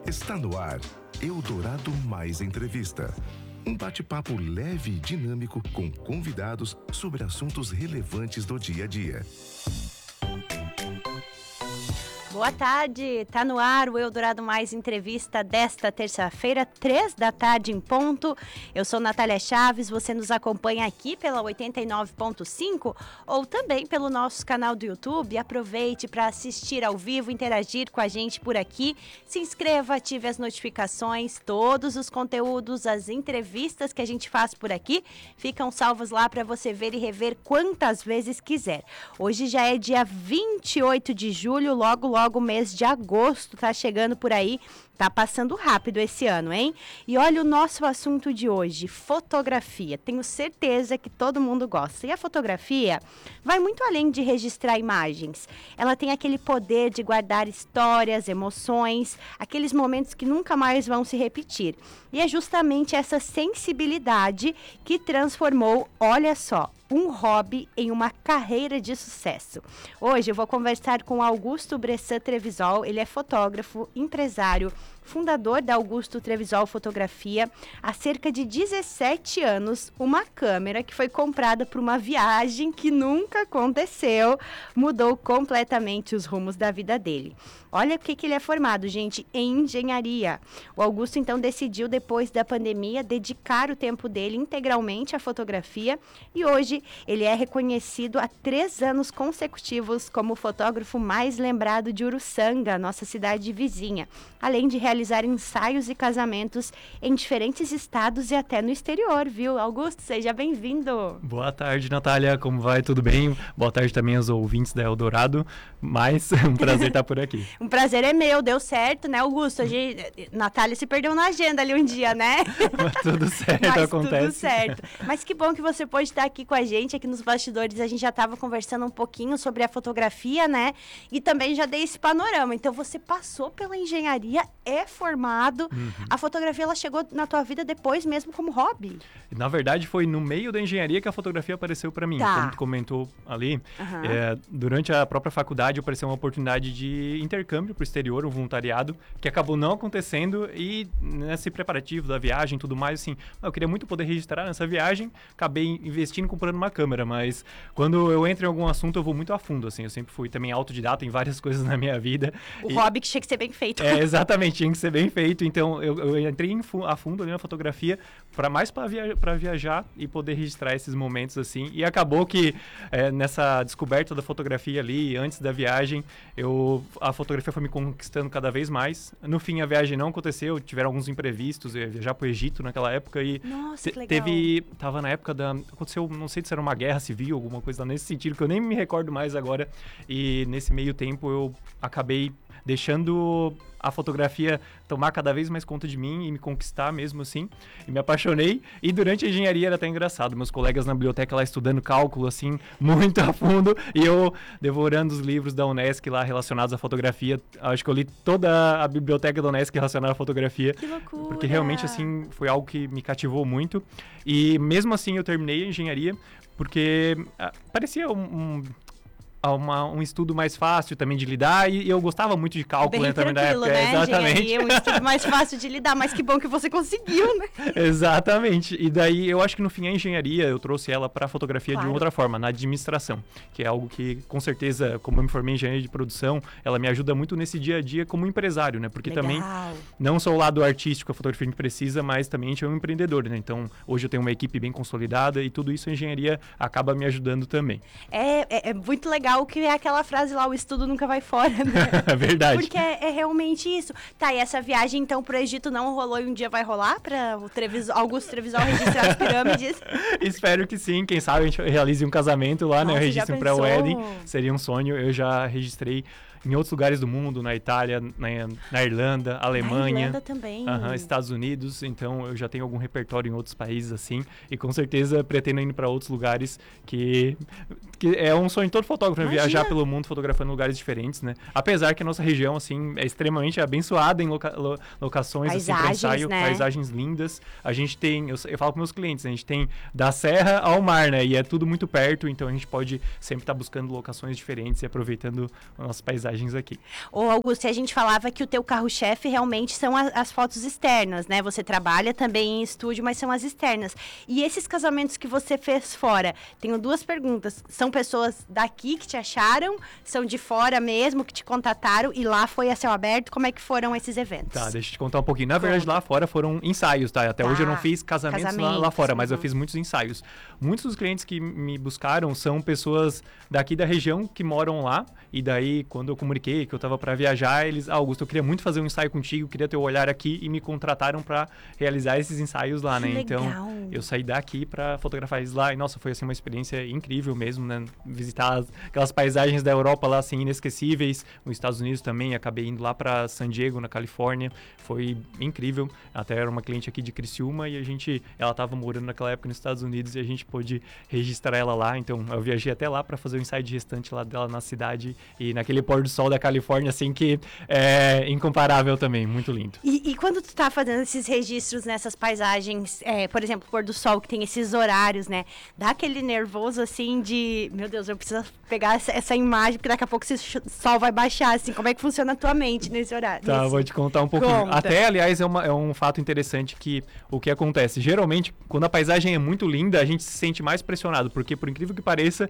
Está no ar, Eldorado Mais Entrevista. Um bate-papo leve e dinâmico com convidados sobre assuntos relevantes do dia a dia. Boa tarde, tá no ar o Eldorado Mais Entrevista desta terça-feira, 15h em ponto. Eu sou Natália Chaves, você nos acompanha aqui pela 89.5 ou também pelo nosso canal do YouTube. Aproveite para assistir ao vivo, interagir com a gente por aqui. Se inscreva, ative as notificações, todos os conteúdos, as entrevistas que a gente faz por aqui ficam salvos lá para você ver e rever quantas vezes quiser. Hoje já é dia 28 de julho, logo o mês de agosto tá chegando por aí, tá passando rápido esse ano, hein? E olha o nosso assunto de hoje, fotografia. Tenho certeza que todo mundo gosta. E a fotografia vai muito além de registrar imagens. Ela tem aquele poder de guardar histórias, emoções, aqueles momentos que nunca mais vão se repetir. E é justamente essa sensibilidade que transformou, olha só, um hobby em uma carreira de sucesso. Hoje eu vou conversar com Augusto Bressan Trevisol, ele é fotógrafo, empresário, fundador da Augusto Trevisol Fotografia. Há cerca de 17 anos, uma câmera que foi comprada por uma viagem que nunca aconteceu, mudou completamente os rumos da vida dele. Olha o que ele é formado, gente, em engenharia. O Augusto, então, decidiu, depois da pandemia, dedicar o tempo dele integralmente à fotografia e hoje ele é reconhecido há 3 anos consecutivos como o fotógrafo mais lembrado de Uruçanga, nossa cidade vizinha, além de realizar ensaios e casamentos em diferentes estados e até no exterior, viu? Augusto, seja bem-vindo. Boa tarde, Natália, como vai? Tudo bem? Boa tarde também aos ouvintes da Eldorado, mas um prazer estar por aqui. Um prazer é meu, deu certo, né, Augusto? Natália se perdeu na agenda ali um dia, né? Mas tudo certo, mas acontece. Tudo certo. Mas que bom que você pôde estar aqui com a gente, aqui nos bastidores. A gente já estava conversando um pouquinho sobre a fotografia, né? E também já dei esse panorama. Então, você passou pela engenharia, é formado. A fotografia, ela chegou na tua vida depois mesmo como hobby? Na verdade, foi no meio da engenharia que a fotografia apareceu para mim. Tá. Como tu comentou ali, durante a própria faculdade apareceu uma oportunidade de intercâmbio para o exterior, um voluntariado, que acabou não acontecendo e nesse preparativo da viagem e tudo mais, assim, eu queria muito poder registrar nessa viagem, acabei investindo comprando uma câmera, mas quando eu entro em algum assunto eu vou muito a fundo, assim, eu sempre fui também autodidata em várias coisas na minha vida. Hobby que tinha que ser bem feito. Exatamente, tinha que ser bem feito, então eu entrei a fundo ali na fotografia para viajar e poder registrar esses momentos, assim, e acabou que nessa descoberta da fotografia ali, antes da viagem, a fotografia foi me conquistando cada vez mais. No fim, a viagem não aconteceu, tiveram alguns imprevistos, eu ia viajar pro Egito naquela época e nossa, que legal. Tava na época aconteceu, não sei se era uma guerra civil, alguma coisa nesse sentido, que eu nem me recordo mais agora, e nesse meio tempo eu acabei deixando a fotografia tomar cada vez mais conta de mim e me conquistar mesmo assim, e me apaixonei, e durante a engenharia era até engraçado, meus colegas na biblioteca lá estudando cálculo assim, muito a fundo, e eu devorando os livros da Unesc lá relacionados à fotografia. Acho que eu li toda a biblioteca da Unesc relacionada à fotografia. Que loucura! Porque realmente assim, foi algo que me cativou muito, e mesmo assim eu terminei a engenharia, porque parecia um estudo mais fácil também de lidar, e eu gostava muito de cálculo, bem também da época. Né? Exatamente. Engenharia é um estudo mais fácil de lidar, mas que bom que você conseguiu, né? Exatamente. E daí eu acho que no fim a engenharia eu trouxe ela para a fotografia de uma outra forma, na administração, que é algo que com certeza, como eu me formei em engenharia de produção, ela me ajuda muito nesse dia a dia como empresário, né? Porque legal. Também não só o lado artístico a fotografia a gente precisa, mas também a gente é um empreendedor, né? Então hoje eu tenho uma equipe bem consolidada e tudo isso a engenharia acaba me ajudando também. É muito legal que é aquela frase lá, o estudo nunca vai fora, né? É verdade. Porque é realmente isso. Tá, e essa viagem então pro Egito não rolou e um dia vai rolar pra o Augusto Trevisol registrar as pirâmides? Espero que sim, quem sabe a gente realize um casamento lá, né? Eu registro um pré-wedding, seria um sonho. Eu já registrei em outros lugares do mundo, na Itália, na Irlanda, Alemanha. Na Irlanda também. Estados Unidos, então eu já tenho algum repertório em outros países assim, e com certeza pretendo ir para outros lugares que é um sonho de todo fotógrafo, né? Viajar pelo mundo fotografando lugares diferentes, né? Apesar que a nossa região, assim, é extremamente abençoada em locações, paisagens, assim, para ensaio, né? Paisagens lindas. A gente tem, eu falo com meus clientes, a gente tem da serra ao mar, né? E é tudo muito perto, então a gente pode sempre estar buscando locações diferentes e aproveitando as nossas paisagens paisagens aqui. Ô Augusto, a gente falava que o teu carro-chefe realmente são as fotos externas, né? Você trabalha também em estúdio, mas são as externas. E esses casamentos que você fez fora, tenho duas perguntas. São pessoas daqui que te acharam? São de fora mesmo que te contataram? E lá foi a céu aberto? Como é que foram esses eventos? Tá, deixa eu te contar um pouquinho. Na verdade, lá fora foram ensaios, tá? Até hoje eu não fiz casamentos lá fora, mas eu fiz muitos ensaios. Muitos dos clientes que me buscaram são pessoas daqui da região que moram lá. E daí, quando eu comuniquei que eu tava para viajar, eles... Augusto, eu queria muito fazer um ensaio contigo, queria ter o olhar aqui, e me contrataram para realizar esses ensaios lá, né? Legal. Então, eu saí daqui para fotografar eles lá. E, nossa, foi assim uma experiência incrível mesmo, né? Visitar aquelas paisagens da Europa lá, assim, inesquecíveis. Nos Estados Unidos também, acabei indo lá para San Diego, na Califórnia. Foi incrível. Até era uma cliente aqui de Criciúma e ela tava morando naquela época nos Estados Unidos e a gente pôde registrar ela lá. Então, eu viajei até lá para fazer o ensaio de gestante lá dela na cidade e naquele pôr do sol da Califórnia, assim, que é incomparável também, muito lindo. E quando tu tá fazendo esses registros nessas paisagens, por exemplo, pôr do sol, que tem esses horários, né? Dá aquele nervoso, assim, de... Meu Deus, eu preciso pegar essa imagem, porque daqui a pouco esse sol vai baixar, assim. Como é que funciona a tua mente nesse horário? Tá, vou te contar um pouquinho. Conta. Até, aliás, é um fato interessante que o que acontece. Geralmente, quando a paisagem é muito linda, a gente se sente mais pressionado, porque, por incrível que pareça,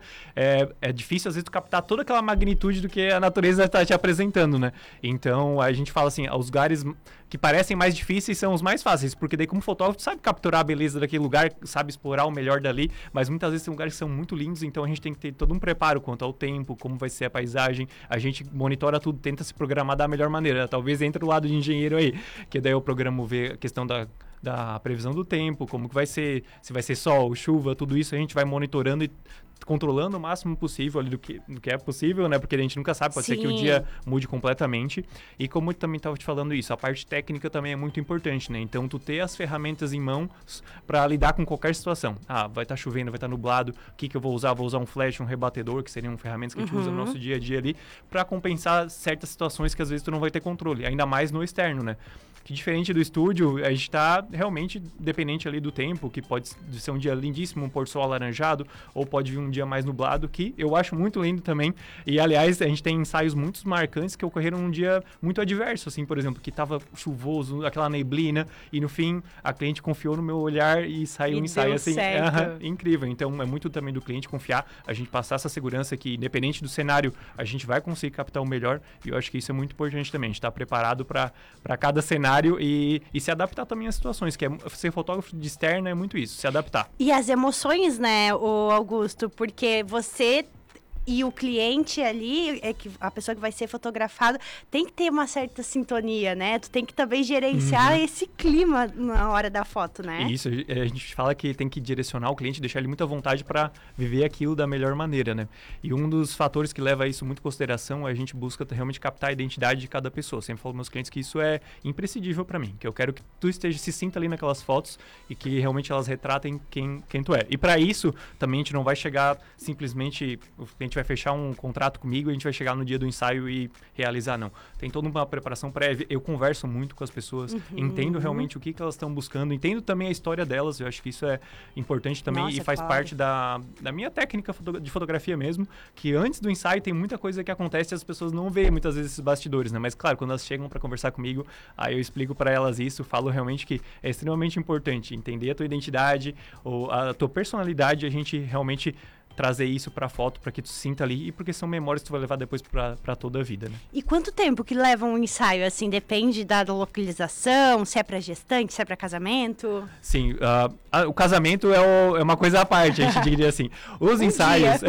é difícil, às vezes, tu captar toda aquela magnitude do que a natureza está te apresentando, né? Então, a gente fala assim, os lugares que parecem mais difíceis são os mais fáceis, porque daí, como fotógrafo, tu sabe capturar a beleza daquele lugar, sabe explorar o melhor dali, mas muitas vezes tem lugares que são muito lindos, então a gente tem que ter todo um preparo quanto ao tempo, como vai ser a paisagem, a gente monitora tudo, tenta se programar da melhor maneira. Talvez entre o lado de engenheiro aí, que daí eu programo ver a questão da previsão do tempo, como que vai ser, se vai ser sol, chuva, tudo isso a gente vai monitorando e controlando o máximo possível ali do que é possível, né? Porque a gente nunca sabe, pode ser que o dia mude completamente. E como eu também estava te falando isso, a parte técnica também é muito importante, né? Então, tu ter as ferramentas em mãos para lidar com qualquer situação. Vai estar chovendo, vai estar nublado, o que eu vou usar? Vou usar um flash, um rebatedor, que seriam ferramentas que a gente usa no nosso dia a dia ali, para compensar certas situações que às vezes tu não vai ter controle, ainda mais no externo, né? Que diferente do estúdio, a gente está realmente dependente ali do tempo, que pode ser um dia lindíssimo, um pôr do sol alaranjado, ou pode vir um dia mais nublado, que eu acho muito lindo também. E, aliás, a gente tem ensaios muito marcantes que ocorreram num dia muito adverso, assim, por exemplo, que estava chuvoso, aquela neblina, e no fim a cliente confiou no meu olhar e saiu um ensaio assim, incrível. Então, é muito também do cliente confiar, a gente passar essa segurança que, independente do cenário, a gente vai conseguir captar o melhor, e eu acho que isso é muito importante também, a gente estar preparado para cada cenário e se adaptar também às situações, que ser fotógrafo de externa é muito isso, se adaptar. E as emoções, né, o Augusto, porque você e o cliente ali, a pessoa que vai ser fotografada, tem que ter uma certa sintonia, né? Tu tem que também gerenciar esse clima na hora da foto, né? Isso, a gente fala que tem que direcionar o cliente, deixar ele muito à vontade para viver aquilo da melhor maneira, né? E um dos fatores que leva isso muito em consideração é a gente busca realmente captar a identidade de cada pessoa. Eu sempre falo para meus clientes que isso é imprescindível para mim, que eu quero que tu se sinta ali naquelas fotos e que realmente elas retratem quem tu é. E para isso, também a gente não vai chegar simplesmente, o cliente vai fechar um contrato comigo e a gente vai chegar no dia do ensaio e realizar, não. Tem toda uma preparação prévia, eu converso muito com as pessoas, entendo realmente o que elas estão buscando, entendo também a história delas, eu acho que isso é importante também e faz parte da minha técnica de fotografia mesmo, que antes do ensaio tem muita coisa que acontece e as pessoas não veem muitas vezes esses bastidores, né? Mas claro, quando elas chegam para conversar comigo, aí eu explico para elas isso, falo realmente que é extremamente importante entender a tua identidade, ou a tua personalidade, a gente realmente trazer isso pra foto, pra que tu se sinta ali e porque são memórias que tu vai levar depois pra toda a vida, né? E quanto tempo que leva um ensaio, assim, depende da localização, se é pra gestante, se é pra casamento? Sim, o casamento é uma coisa à parte, a gente diria assim. Os ensaios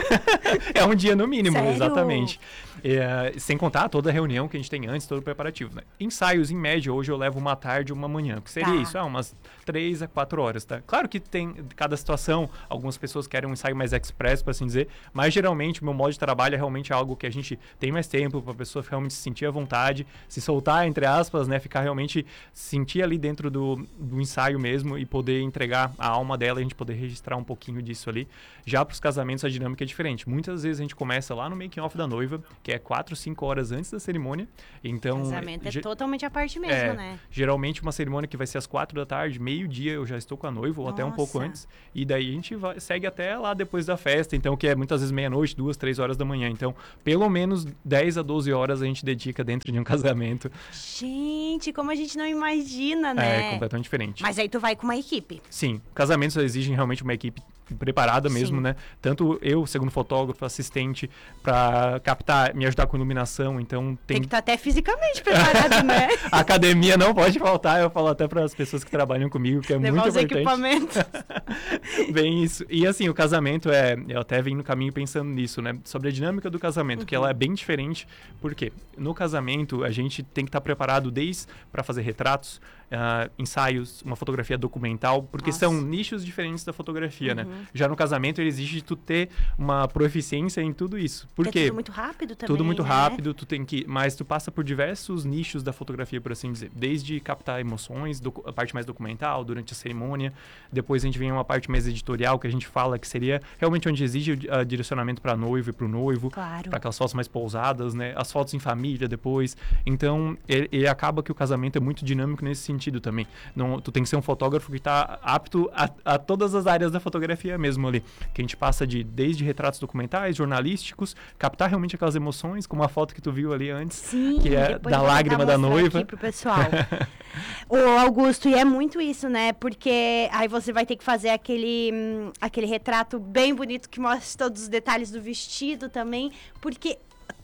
é um dia no mínimo, Sério? Exatamente. Sem contar toda a reunião que a gente tem antes, todo o preparativo, né? Ensaios, em média, hoje eu levo uma tarde e uma manhã, que seria isso, umas 3 a 4 horas, tá? Claro que tem cada situação, algumas pessoas querem um ensaio mais express, para assim dizer, mas geralmente o meu modo de trabalho é realmente algo que a gente tem mais tempo para a pessoa realmente se sentir à vontade, se soltar, entre aspas, né? Ficar realmente, sentir ali dentro do ensaio mesmo e poder entregar a alma dela e a gente poder registrar um pouquinho disso ali. Já para os casamentos a dinâmica é diferente. Muitas vezes a gente começa lá no making off da noiva, que que é 4, 5 horas antes da cerimônia. Então, casamento é totalmente à parte mesmo, né? Geralmente uma cerimônia que vai ser às 4 da tarde, meio-dia eu já estou com a noiva, ou até um pouco antes. E daí a gente segue até lá depois da festa, então que é muitas vezes meia-noite, 2, 3 horas da manhã. Então, pelo menos 10 a 12 horas a gente dedica dentro de um casamento. Gente, como a gente não imagina, né? É completamente diferente. Mas aí tu vai com uma equipe. Sim, casamentos exigem realmente uma equipe preparada mesmo, né? Tanto eu, segundo fotógrafo, assistente, para captar, me ajudar com iluminação, então tem que estar até fisicamente preparado, né? A academia não pode faltar, eu falo até para as pessoas que trabalham comigo, que é levar muito os importante. Equipamentos. Bem isso. E assim, o casamento eu até venho no caminho pensando nisso, né? Sobre a dinâmica do casamento, que ela é bem diferente, porque no casamento a gente tem que estar preparado desde para fazer retratos, ensaios, uma fotografia documental, porque são nichos diferentes da fotografia, né? Já no casamento ele exige tu ter uma proficiência em tudo isso. Porque é tudo muito rápido também, tudo muito né? rápido, mas tu passa por diversos nichos da fotografia, por assim dizer. Desde captar emoções, a parte mais documental, durante a cerimônia. Depois a gente vem uma parte mais editorial, que a gente fala que seria realmente onde exige o direcionamento para noivo e para o noivo. Claro. Para aquelas fotos mais pousadas, né? As fotos em família depois. Então, ele acaba que o casamento é muito dinâmico nesse sentido também. Tu tem que ser um fotógrafo que está apto a todas as áreas da fotografia mesmo ali. Que a gente passa desde retratos documentais, jornalísticos, captar realmente aquelas emoções, como a foto que tu viu ali antes. Sim, que é da lágrima da noiva. Aqui pro pessoal. Ô, Augusto, e é muito isso, né? Porque aí você vai ter que fazer aquele retrato bem bonito que mostra todos os detalhes do vestido também, porque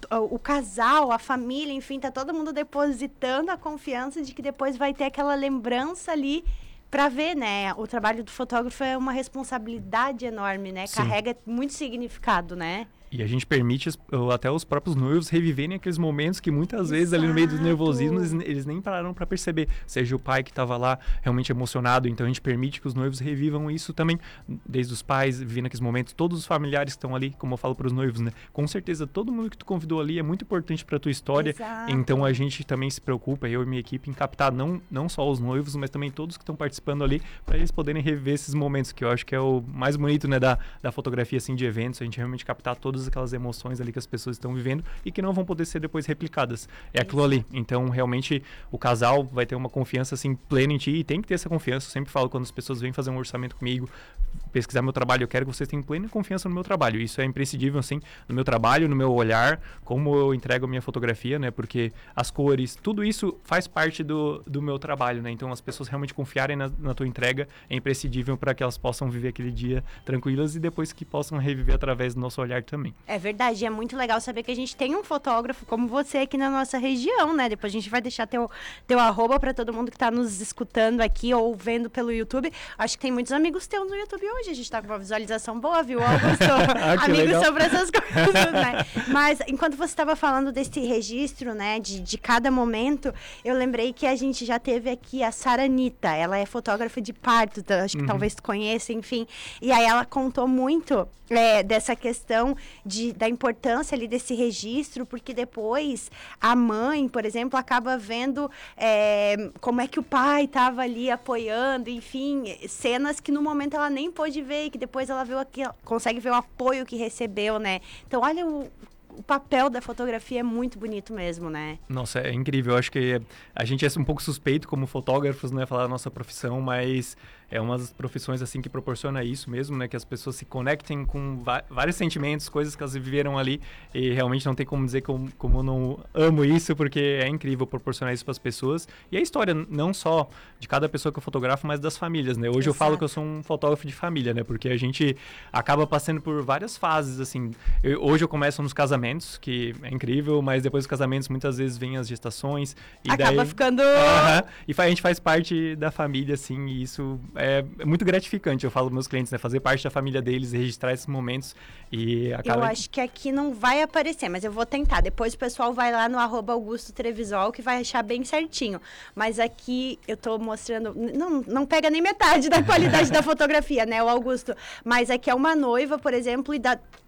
o casal, a família, enfim, tá todo mundo depositando a confiança de que depois vai ter aquela lembrança ali para ver, né? O trabalho do fotógrafo é uma responsabilidade enorme, né? Sim. Carrega muito significado, né? E a gente permite até os próprios noivos reviverem aqueles momentos que muitas vezes ali no meio dos nervosismos eles nem pararam para perceber. Seja o pai que estava lá realmente emocionado, então a gente permite que os noivos revivam isso também, desde os pais vivendo aqueles momentos, todos os familiares que estão ali, como eu falo para os noivos, né? Com certeza todo mundo que tu convidou ali é muito importante para tua história. Exato. Então a gente também se preocupa, eu e minha equipe, em captar não só os noivos, mas também todos que estão participando ali, para eles poderem reviver esses momentos, que eu acho que é o mais bonito, né, da fotografia assim de eventos, a gente realmente captar todas aquelas emoções ali que as pessoas estão vivendo e que não vão poder ser depois replicadas. É aquilo ali. Então, realmente, o casal vai ter uma confiança, assim, plena em ti e tem que ter essa confiança. Eu sempre falo, quando as pessoas vêm fazer um orçamento comigo, pesquisar meu trabalho, eu quero que vocês tenham plena confiança no meu trabalho. Isso é imprescindível, assim, no meu trabalho, no meu olhar, como eu entrego a minha fotografia, né? Porque as cores, tudo isso faz parte do meu trabalho, né? Então, as pessoas realmente confiarem na tua entrega é imprescindível para que elas possam viver aquele dia tranquilas e depois que possam reviver através do nosso olhar também. É verdade, é muito legal saber que a gente tem um fotógrafo como você aqui na nossa região, né? Depois a gente vai deixar teu arroba para todo mundo que tá nos escutando aqui ou vendo pelo YouTube. Acho que tem muitos amigos teus no YouTube hoje. A gente tá com uma visualização boa, viu, Augusto? Amigos legal. Sobre essas coisas, né? Mas enquanto você estava falando desse registro, né, de cada momento, eu lembrei que a gente já teve aqui a Saranita. Ela é fotógrafa de parto, acho que talvez tu conheça, enfim. E aí ela contou muito dessa questão da importância ali desse registro, porque depois a mãe, por exemplo, acaba vendo como é que o pai estava ali apoiando, enfim, cenas que no momento ela nem pôde ver e que depois ela consegue ver o apoio que recebeu, né? Então, olha o papel da fotografia é muito bonito mesmo, né? Nossa, é incrível. Eu acho que a gente é um pouco suspeito como fotógrafos, né, falar da nossa profissão, mas é uma das profissões, assim, que proporciona isso mesmo, né, que as pessoas se conectem com vários sentimentos, coisas que elas viveram ali, e realmente não tem como dizer como eu não amo isso, porque é incrível proporcionar isso para as pessoas. E a história não só de cada pessoa que eu fotografo, mas das famílias, né? Hoje Exato. Eu falo que eu sou um fotógrafo de família, né, porque a gente acaba passando por várias fases, assim. Hoje eu começo nos casamentos, que é incrível, mas depois dos casamentos muitas vezes vem as gestações. E acaba daí, ficando... E a gente faz parte da família, assim, e isso é muito gratificante. Eu falo para meus clientes, né, fazer parte da família deles, registrar esses momentos e acaba... Eu acho que aqui não vai aparecer, mas eu vou tentar. Depois o pessoal vai lá no @AugustoTrevisol que vai achar bem certinho. Mas aqui eu tô mostrando... Não pega nem metade da qualidade da fotografia, né, o Augusto? Mas aqui é uma noiva, por exemplo, e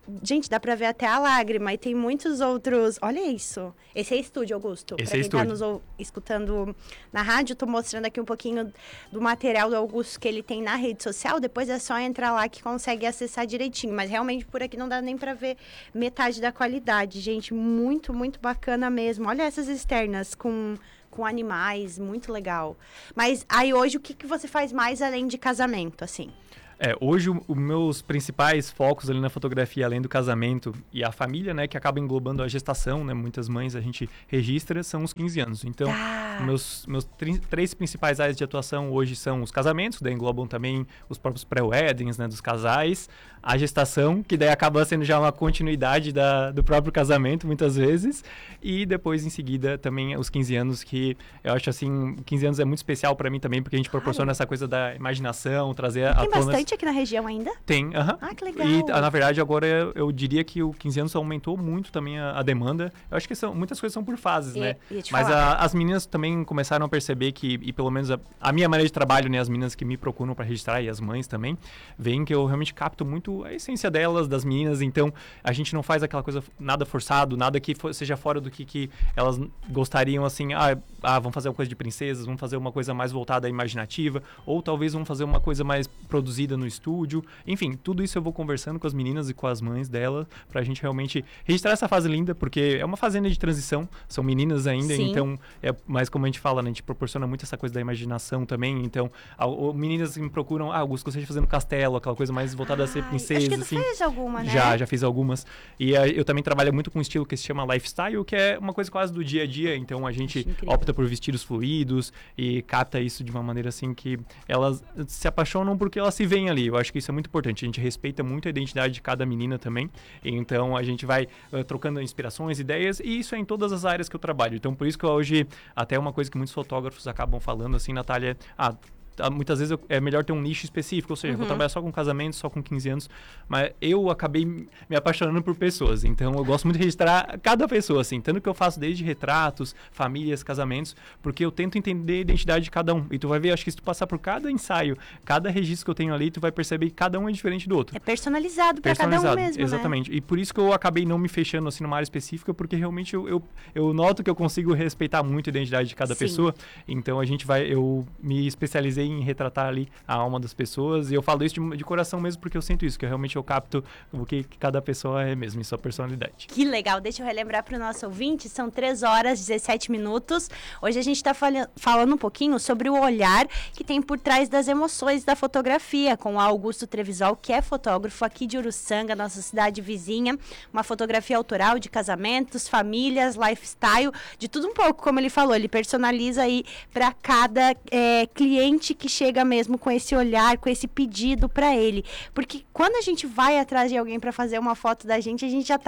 Gente, dá pra ver até a lágrima. E tem muitos outros... Olha isso. Esse é estúdio, Augusto. Esse pra é quem tá estúdio. nos escutando na rádio, tô mostrando aqui um pouquinho do material do Augusto que ele tem na rede social. Depois é só entrar lá que consegue acessar direitinho. Mas realmente por aqui não dá nem pra ver metade da qualidade. Gente, muito, muito bacana mesmo. Olha essas externas com animais, muito legal. Mas aí hoje, o que você faz mais além de casamento, assim? Hoje os meus principais focos ali na fotografia, além do casamento e a família, né, que acaba englobando a gestação, né, muitas mães a gente registra, são os 15 anos. Então, meus três principais áreas de atuação hoje são os casamentos, daí englobam também os próprios pré-weddings, né, dos casais, a gestação, que daí acaba sendo já uma continuidade do próprio casamento, muitas vezes, e depois, em seguida, também os 15 anos, que eu acho, assim, 15 anos é muito especial para mim também, porque a gente proporciona essa coisa da imaginação, trazer a Tem bastante aqui na região ainda? Tem, aham. Ah, que legal. E, na verdade, agora eu diria que o 15 anos aumentou muito também a demanda. Eu acho que muitas coisas são por fases, né? Mas as meninas também começaram a perceber que, e pelo menos a minha maneira de trabalho, né, as meninas que me procuram para registrar e as mães também, veem que eu realmente capto muito a essência delas, das meninas. Então, a gente não faz aquela coisa nada forçado, nada que seja fora do que elas gostariam, assim, vamos fazer uma coisa de princesas, vamos fazer uma coisa mais voltada à imaginativa, ou talvez vamos fazer uma coisa mais produzida no estúdio. Enfim, tudo isso eu vou conversando com as meninas e com as mães dela pra gente realmente registrar essa fase linda, porque é uma fase ainda de transição, são meninas ainda. Sim. Então, mas como a gente fala, né, a gente proporciona muito essa coisa da imaginação também. Então, meninas que me procuram, Augusto, gostaria de fazer no castelo, aquela coisa mais voltada a ser princesa. Acho que tu assim. fez alguma, né? Já fiz algumas. E eu também trabalho muito com um estilo que se chama lifestyle, que é uma coisa quase do dia a dia. Então, a gente opta por vestidos fluidos e capta isso de uma maneira assim que elas se apaixonam porque elas se veem ali. Eu acho que isso é muito importante. A gente respeita muito a identidade de cada menina também. Então, a gente vai trocando inspirações, ideias, e isso é em todas as áreas que eu trabalho. Então, por isso que hoje, até uma coisa que muitos fotógrafos acabam falando, assim, Natália, muitas vezes é melhor ter um nicho específico, ou seja, vou trabalhar só com casamento, só com 15 anos, mas eu acabei me apaixonando por pessoas, então eu gosto muito de registrar cada pessoa, assim, tanto que eu faço desde retratos, famílias, casamentos, porque eu tento entender a identidade de cada um, e tu vai ver, acho que se tu passar por cada ensaio, cada registro que eu tenho ali, tu vai perceber que cada um é diferente do outro. É personalizado para cada um mesmo, exatamente, né? E por isso que eu acabei não me fechando, assim, numa área específica, porque realmente eu noto que eu consigo respeitar muito a identidade de cada pessoa, então eu me especializei em retratar ali a alma das pessoas, e eu falo isso de coração mesmo, porque eu sinto isso, que realmente eu capto o que cada pessoa é mesmo, em sua personalidade. Que legal, deixa eu relembrar para o nosso ouvinte, são 3 horas e 17 minutos, hoje a gente está falando um pouquinho sobre o olhar que tem por trás das emoções da fotografia, com o Augusto Trevisol, que é fotógrafo aqui de Uruçanga, nossa cidade vizinha, uma fotografia autoral de casamentos, famílias, lifestyle, de tudo um pouco, como ele falou, ele personaliza aí para cada cliente que chega mesmo com esse olhar, com esse pedido para ele. Porque quando a gente vai atrás de alguém para fazer uma foto da gente, a gente já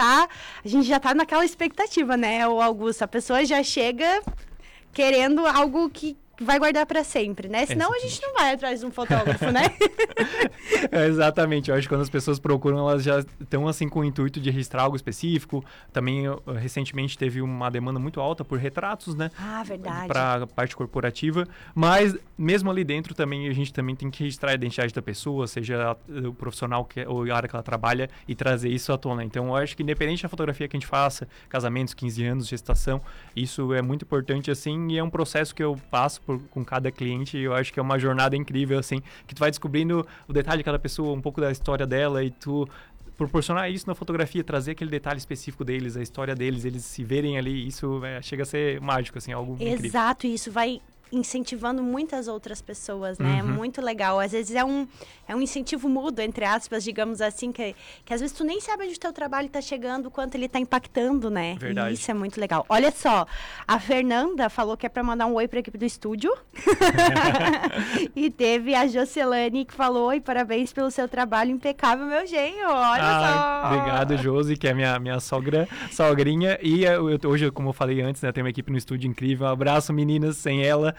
tá naquela expectativa, né, o Augusto? A pessoa já chega querendo algo que vai guardar para sempre, né? Senão a gente não vai atrás de um fotógrafo, né? Exatamente. Eu acho que quando as pessoas procuram, elas já estão assim com o intuito de registrar algo específico. Também, recentemente, teve uma demanda muito alta por retratos, né? Verdade. Para a parte corporativa. Mas, mesmo ali dentro, também a gente também tem que registrar a identidade da pessoa, seja o profissional ou a área que ela trabalha, e trazer isso à tona. Então, eu acho que independente da fotografia que a gente faça, casamentos, 15 anos, gestação, isso é muito importante, assim, e é um processo que eu passo com cada cliente, e eu acho que é uma jornada incrível, assim, que tu vai descobrindo o detalhe de cada pessoa, um pouco da história dela, e tu proporcionar isso na fotografia, trazer aquele detalhe específico deles, a história deles, eles se verem ali, isso chega a ser mágico, assim, algo incrível. Exato, e isso vai incentivando muitas outras pessoas, né? Muito legal. Às vezes é um incentivo mútuo, entre aspas, digamos assim, que às vezes tu nem sabe onde o teu trabalho tá chegando, o quanto ele tá impactando, né? Verdade. E isso é muito legal. Olha só, a Fernanda falou que é para mandar um oi para a equipe do estúdio. E teve a Jocelane que falou: oi, parabéns pelo seu trabalho impecável, meu genro. Olha só. Obrigado, Josi, que é minha sogrinha. E hoje, como eu falei antes, né, tem uma equipe no estúdio incrível. Um abraço, meninas. Sem ela,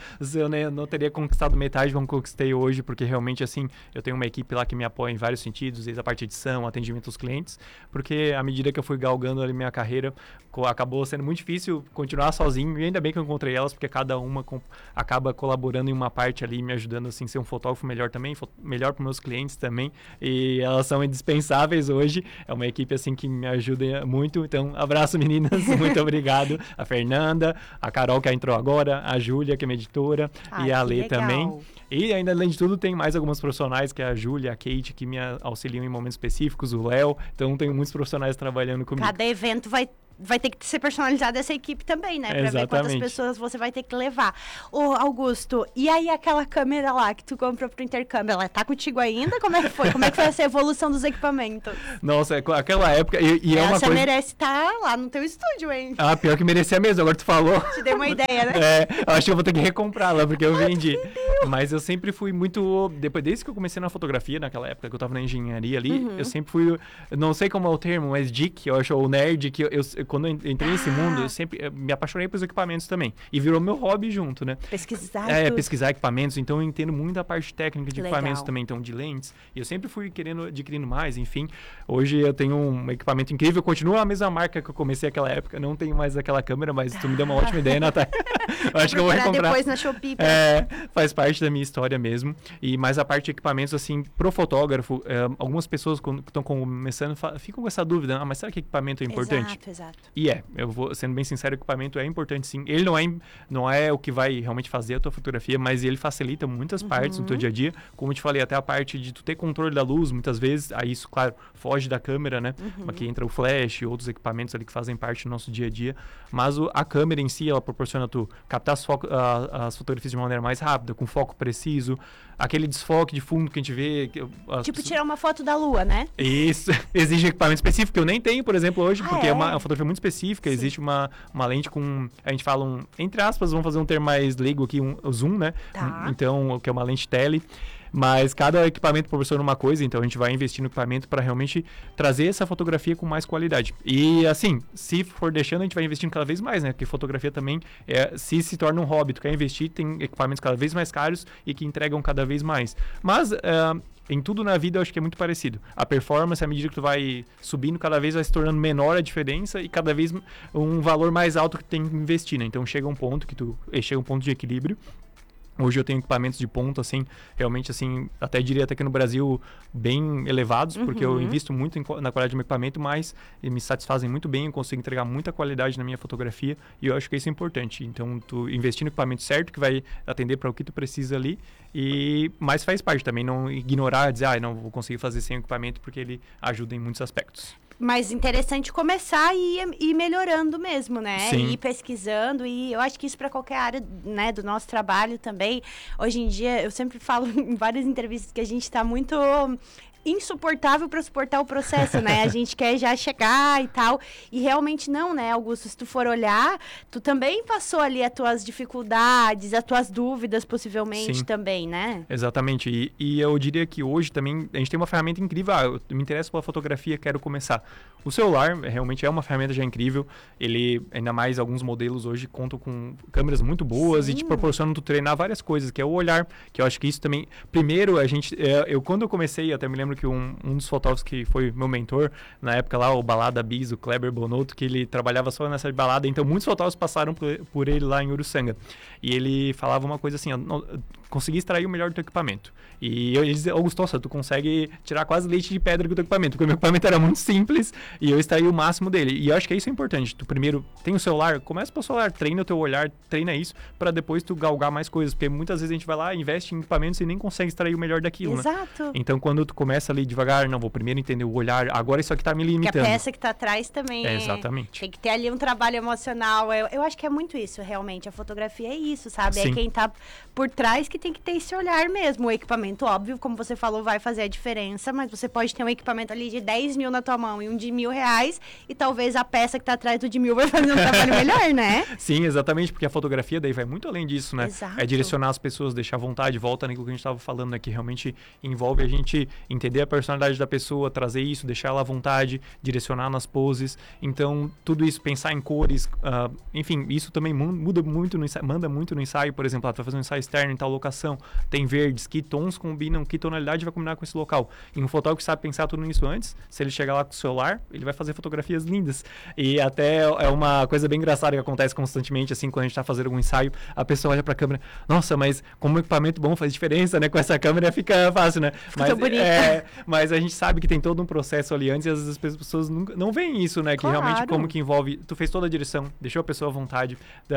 eu não teria conquistado metade do que eu conquistei hoje, porque realmente, assim, eu tenho uma equipe lá que me apoia em vários sentidos, desde a parte de edição, atendimento aos clientes, porque à medida que eu fui galgando ali minha carreira, acabou sendo muito difícil continuar sozinho, e ainda bem que eu encontrei elas, porque cada uma acaba colaborando em uma parte ali, me ajudando, assim, a ser um fotógrafo melhor também, melhor para meus clientes também, e elas são indispensáveis hoje, é uma equipe, assim, que me ajuda muito, então, abraço, meninas, muito obrigado, a Fernanda, a Carol, que entrou agora, a Júlia, que é minha editora, e a Lê também. E ainda, além de tudo, tem mais alguns profissionais, que é a Júlia, a Kate, que me auxiliam em momentos específicos, o Léo, então tem muitos profissionais trabalhando comigo. Cada evento vai ter que ser personalizada essa equipe também, né? Pra ver quantas pessoas você vai ter que levar. Ô, Augusto, e aí aquela câmera lá que tu comprou pro intercâmbio, ela tá contigo ainda? Como é que foi? Como é que foi essa evolução dos equipamentos? Nossa, aquela época... E é uma coisa... merece estar lá no teu estúdio, hein? Ah, pior que merecia mesmo, agora tu falou. Te dei uma ideia, né? Eu acho que eu vou ter que recomprá-la, porque eu vendi. Mas eu sempre fui muito... Desde que eu comecei na fotografia, naquela época que eu tava na engenharia ali, eu sempre fui... Não sei como é o termo, mas geek, eu acho, ou nerd, que quando eu entrei nesse mundo, eu sempre me apaixonei pelos equipamentos também. E virou meu hobby junto, né? Pesquisar pesquisar equipamentos. Então, eu entendo muito a parte técnica de equipamentos também. Então, de lentes. E eu sempre fui adquirindo mais, enfim. Hoje eu tenho um equipamento incrível. Continua a mesma marca que eu comecei naquela época. Não tenho mais aquela câmera, mas tu me deu uma ótima ideia, Natália. Eu acho que eu vou recomprar. Depois na Shopee. Faz parte da minha história mesmo. E mais a parte de equipamentos, assim, pro fotógrafo, algumas pessoas que estão começando ficam com essa dúvida. Mas será que equipamento é importante? Exato. E eu vou sendo bem sincero, o equipamento é importante sim. Ele não é o que vai realmente fazer a tua fotografia, mas ele facilita muitas partes do teu dia a dia. Como eu te falei, até a parte de tu ter controle da luz, muitas vezes, aí isso, claro, foge da câmera, né? Aqui entra o flash e outros equipamentos ali que fazem parte do nosso dia a dia. Mas a câmera em si, ela proporciona tu captar as fotografias de uma maneira mais rápida, com foco preciso. Aquele desfoque de fundo que a gente vê... Tipo tirar uma foto da lua, né? Isso. Exige equipamento específico, que eu nem tenho, por exemplo, hoje, porque é uma fotografia muito específica. Sim. Existe uma lente com... A gente fala entre aspas, vamos fazer um termo mais leigo aqui, um zoom, né? Tá. Então, que é uma lente tele. Mas cada equipamento proporciona uma coisa, então a gente vai investir no equipamento para realmente trazer essa fotografia com mais qualidade. E assim, se for deixando, a gente vai investindo cada vez mais, né? Porque fotografia também, se torna um hobby, tu quer investir, tem equipamentos cada vez mais caros e que entregam cada vez mais. Mas... em tudo na vida eu acho que é muito parecido. A performance, à medida que tu vai subindo, cada vez vai se tornando menor a diferença e cada vez um valor mais alto que tu tem que investir, né? Então chega um ponto de equilíbrio. Hoje eu tenho equipamentos de ponta, assim, realmente, assim, até diria até que no Brasil, bem elevados, porque eu invisto muito na qualidade do meu equipamento, mas me satisfazem muito bem, eu consigo entregar muita qualidade na minha fotografia e eu acho que isso é importante. Então, tu investir no equipamento certo, que vai atender para o que tu precisa ali, mas faz parte também, não ignorar, dizer, não vou conseguir fazer sem equipamento, porque ele ajuda em muitos aspectos. Mas interessante começar e ir melhorando mesmo, né? Sim. Ir pesquisando, e eu acho que isso para qualquer área, né, do nosso trabalho também. Hoje em dia, eu sempre falo em várias entrevistas que a gente está muito insuportável para suportar o processo, né? A gente quer já chegar e tal, e realmente não, né, Augusto? Se tu for olhar, tu também passou ali as tuas dificuldades, as tuas dúvidas, possivelmente. Sim. Também, né? Exatamente, e eu diria que hoje também a gente tem uma ferramenta incrível. Eu me interesso pela fotografia, quero começar. O celular realmente é uma ferramenta já incrível, ele, ainda mais alguns modelos hoje, contam com câmeras muito boas. Sim. E te proporcionam tu treinar várias coisas, que é o olhar, que eu acho que isso também... Primeiro, quando eu comecei, até me lembro que um dos fotógrafos que foi meu mentor na época lá, o Balada Bis, o Kleber Bonotto, que ele trabalhava só nessa balada, então muitos fotógrafos passaram por ele lá em Uruçanga. E ele falava uma coisa assim, consegui extrair o melhor do teu equipamento. E ele dizia, Augusto, tu consegue tirar quase leite de pedra do teu equipamento, porque o meu equipamento era muito simples e eu extraí o máximo dele. E eu acho que isso é importante. Tu primeiro tem o celular, começa pelo celular, treina o teu olhar, treina isso, para depois tu galgar mais coisas, porque muitas vezes a gente vai lá, investe em equipamentos e nem consegue extrair o melhor daquilo. Exato. Né? Então quando tu começa ali devagar, não, vou primeiro entender o olhar, agora isso aqui tá me limitando. Porque a peça que tá atrás também exatamente. Tem que ter ali um trabalho emocional. Eu acho que é muito isso, realmente. A fotografia é isso, sabe? Sim. É quem tá por trás que tem que ter esse olhar mesmo. O equipamento, óbvio, como você falou, vai fazer a diferença, mas você pode ter um equipamento ali de 10 mil na tua mão e um de R$1.000 e talvez a peça que tá atrás do de 1.000 vai fazer um trabalho melhor, né? Sim, exatamente, porque a fotografia daí vai muito além disso, né? Exato. É direcionar as pessoas, deixar à vontade, volta naquilo que a gente tava falando, né? Que realmente envolve a gente entender entender a personalidade da pessoa, trazer isso, deixar ela à vontade, direcionar nas poses. Então, tudo isso, pensar em cores, enfim, isso também manda muito no ensaio. Por exemplo, tu vai fazer um ensaio externo em tal locação, tem verdes, que tons combinam, que tonalidade vai combinar com esse local. E um fotógrafo que sabe pensar tudo nisso antes, se ele chegar lá com o celular, ele vai fazer fotografias lindas. E até é uma coisa bem engraçada que acontece constantemente, assim, quando a gente tá fazendo algum ensaio, a pessoa olha pra câmera, nossa, mas como equipamento bom faz diferença, né? Com essa câmera fica fácil, né? Fica bonito. Mas a gente sabe que tem todo um processo ali antes e às vezes as pessoas não veem isso, né? Que Claro. realmente como que envolve, tu fez toda a direção, deixou a pessoa à vontade,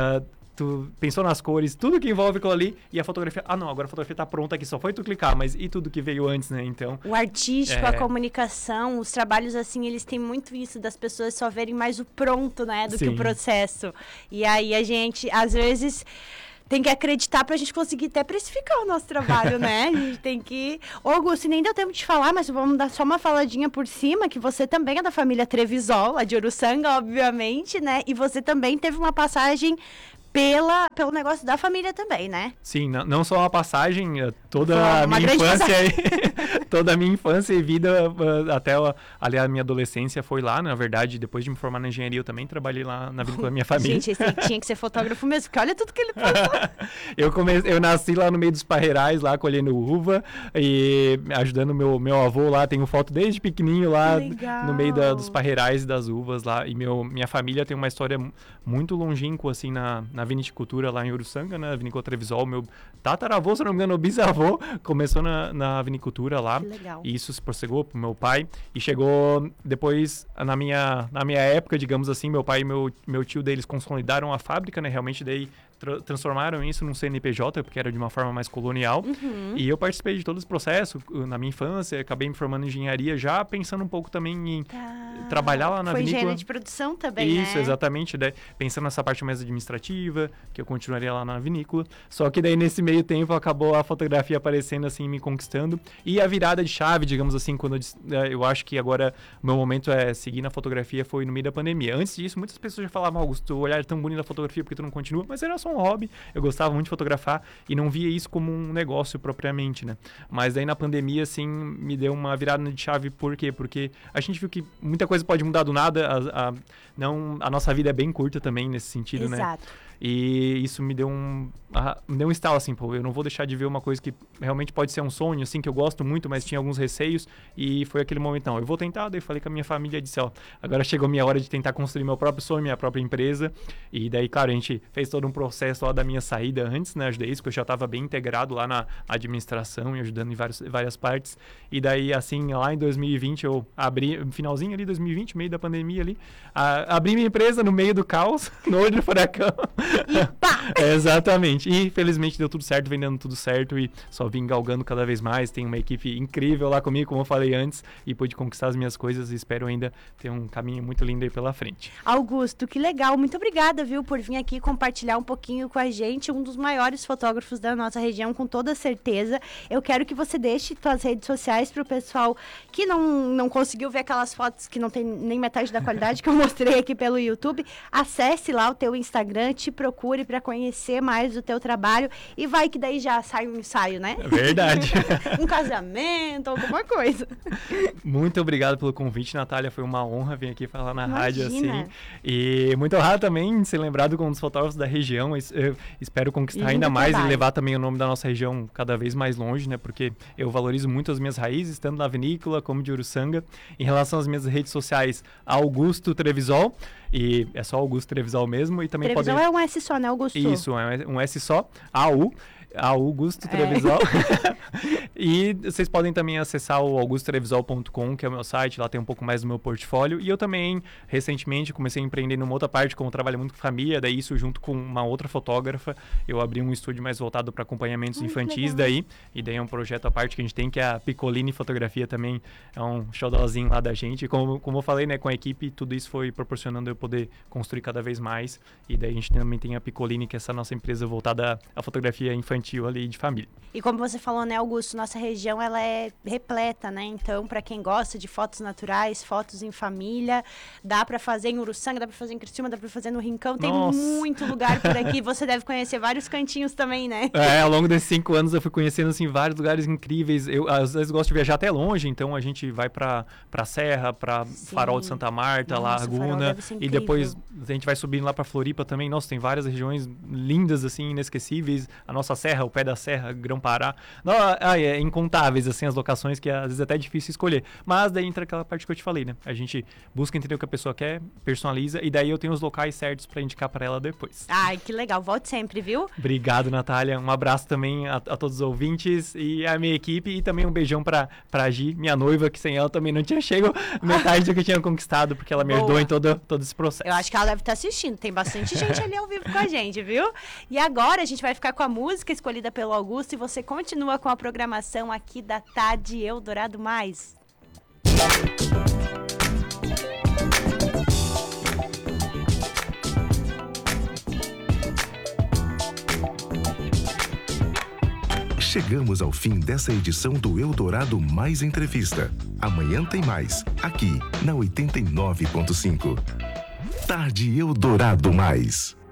tu pensou nas cores, tudo que envolve aquilo ali, e a fotografia, não, agora a fotografia tá pronta aqui, só foi tu clicar, mas e tudo que veio antes, né? Então, o artístico, a comunicação, os trabalhos assim, eles têm muito isso das pessoas só verem mais o pronto, né, do que o processo. E aí a gente, às vezes, tem que acreditar pra gente conseguir até precificar o nosso trabalho, né? A gente tem que... Ô, Augusto, nem deu tempo de falar, mas vamos dar só uma faladinha por cima, que você também é da família Trevisol, lá de Uruçanga, obviamente, né? E você também teve uma passagem pelo negócio da família também, né? Sim, não só uma passagem, toda a minha infância toda a minha infância e vida até ali a minha adolescência foi lá, na verdade, depois de me formar na engenharia eu também trabalhei lá na vinícola da minha família. Gente, esse aí tinha que ser fotógrafo mesmo, porque olha tudo que ele passou. Eu nasci lá no meio dos parreirais, lá colhendo uva e ajudando meu avô lá, tenho foto desde pequenininho lá no meio dos parreirais e das uvas lá, e minha família tem uma história muito longínqua assim na vinicultura lá em Uruçanga, né? Vinícola Trevisol, meu tataravô, se não me engano, o bisavô, começou na vinicultura lá. Que legal. E isso se prosseguiu pro meu pai. E chegou depois, na minha época, digamos assim, meu pai e meu tio deles consolidaram a fábrica, né? Realmente daí transformaram isso num CNPJ, porque era de uma forma mais colonial. Uhum. E eu participei de todo esse processo na minha infância, acabei me formando em engenharia já, pensando um pouco também em trabalhar lá na Foi vinícola. engenharia de produção também, Isso, né? exatamente. Daí, pensando nessa parte mais administrativa, que eu continuaria lá na vinícola. Só que daí, nesse meio tempo, acabou a fotografia aparecendo, assim, me conquistando. E a virada de chave, digamos assim, quando eu acho que agora o meu momento é seguir na fotografia, foi no meio da pandemia. Antes disso, muitas pessoas já falavam, Augusto, o olhar é tão bonito da fotografia, porque tu não continua? Mas era só um hobby. Eu gostava muito de fotografar e não via isso como um negócio propriamente, né? Mas daí, na pandemia, assim, me deu uma virada de chave. Por quê? Porque a gente viu que muita coisa pode mudar do nada. A nossa vida é bem curta também nesse sentido, né? Exato. E isso me deu um estalo, assim, pô, eu não vou deixar de ver uma coisa que realmente pode ser um sonho, assim, que eu gosto muito, mas tinha alguns receios, e foi aquele momento, não, eu vou tentar. Daí falei com a minha família, disse, agora chegou a minha hora de tentar construir meu próprio sonho, minha própria empresa, e daí, claro, a gente fez todo um processo lá da minha saída antes, né, ajudei isso, porque eu já estava bem integrado lá na administração e ajudando em várias partes, e daí, assim, lá em 2020, eu abri, finalzinho ali, 2020, meio da pandemia ali, abri minha empresa no meio do caos, no olho do furacão. E pá! Exatamente. E felizmente deu tudo certo, vendendo tudo certo e só vim galgando cada vez mais. Tem uma equipe incrível lá comigo, como eu falei antes, e pude conquistar as minhas coisas e espero ainda ter um caminho muito lindo aí pela frente. Augusto, que legal. Muito obrigada, viu, por vir aqui compartilhar um pouquinho com a gente, um dos maiores fotógrafos da nossa região, com toda certeza. Eu quero que você deixe suas redes sociais para o pessoal que não conseguiu ver aquelas fotos que não tem nem metade da qualidade que eu mostrei aqui pelo YouTube. Acesse lá o teu Instagram, te procure para conhecer mais do teu trabalho e vai que daí já sai um ensaio, né? É verdade. Um casamento, alguma coisa. Muito obrigado pelo convite, Natália. Foi uma honra vir aqui falar na rádio, Imagina. assim. E muito honrado também de ser lembrado como um dos fotógrafos da região. Eu espero conquistar Lindo ainda mais trabalho. e levar também o nome da nossa região cada vez mais longe, né? Porque eu valorizo muito as minhas raízes, tanto na vinícola como de Uruçanga. Em relação às minhas redes sociais, Augusto Trevisol. E é só Augusto Trevisol mesmo. E também Televisão é um S só, né, Augusto? Isso, é um S só, Augusto Trevisol. E vocês podem também acessar o augustotrevisol.com, que é o meu site, lá tem um pouco mais do meu portfólio. E eu também, recentemente, comecei a empreender numa outra parte, como eu trabalho muito com família, daí isso junto com uma outra fotógrafa, eu abri um estúdio mais voltado para acompanhamentos infantis daí, e daí é um projeto à parte que a gente tem, que é a Piccolini Fotografia também, é um xodózinho lá da gente. Como eu falei, né, com a equipe, tudo isso foi proporcionando eu poder construir cada vez mais, e daí a gente também tem a Piccolini, que é essa nossa empresa voltada à fotografia infantil, infantil ali de família. E como você falou, né, Augusto, nossa região ela é repleta, né? Então, para quem gosta de fotos naturais, fotos em família, dá para fazer em Uruçanga, dá para fazer em Criciúma, dá para fazer no Rincão, tem muito lugar por aqui. Você deve conhecer vários cantinhos também, né? Ao longo desses 5 anos eu fui conhecendo assim vários lugares incríveis. Eu às vezes gosto de viajar até longe, então a gente vai para Serra, para Farol de Santa Marta, Laguna, e depois a gente vai subindo lá para Floripa também. Nossa, tem várias regiões lindas assim, inesquecíveis. A nossa serra, o pé da serra, Grão-Pará. É incontáveis assim as locações que às vezes é até difícil escolher. Mas daí entra aquela parte que eu te falei, né? A gente busca entender o que a pessoa quer, personaliza, e daí eu tenho os locais certos para indicar para ela depois. Ai, que legal. Volte sempre, viu? Obrigado, Natália. Um abraço também a todos os ouvintes e a minha equipe, e também um beijão pra Gi, minha noiva, que sem ela também não tinha chego metade do que eu tinha conquistado, porque ela me herdou em todo esse processo. Eu acho que ela deve estar assistindo. Tem bastante gente ali ao vivo com a gente, viu? E agora a gente vai ficar com a música escolhida pelo Augusto e você continua com a programação aqui da Tarde Eldorado Mais. Chegamos ao fim dessa edição do Eldorado Mais Entrevista. Amanhã tem mais, aqui na 89.5. Tarde Eldorado Mais.